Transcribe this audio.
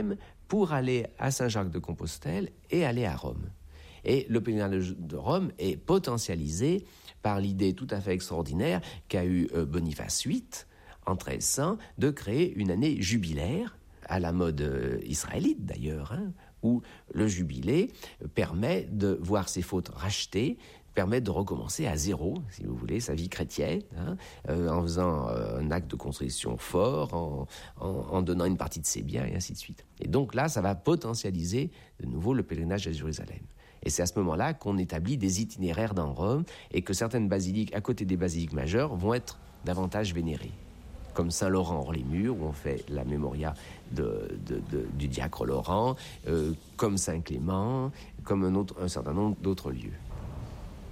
Jérusalem pour aller à Saint-Jacques-de-Compostelle et aller à Rome. Et le pèlerinage de Rome est potentialisé par l'idée tout à fait extraordinaire qu'a eue Boniface VIII en 1300 de créer une année jubilaire, à la mode israélite d'ailleurs, où le jubilé permet de voir ses fautes rachetées, permet de recommencer à zéro, si vous voulez, sa vie chrétienne, en faisant un acte de contrition fort, en donnant une partie de ses biens, et ainsi de suite. Et donc là, ça va potentialiser de nouveau le pèlerinage à Jérusalem. Et c'est à ce moment-là qu'on établit des itinéraires dans Rome et que certaines basiliques, à côté des basiliques majeures, vont être davantage vénérées. Comme Saint-Laurent hors les murs, où on fait la mémoria du diacre Laurent, comme Saint-Clément, comme un certain nombre d'autres lieux.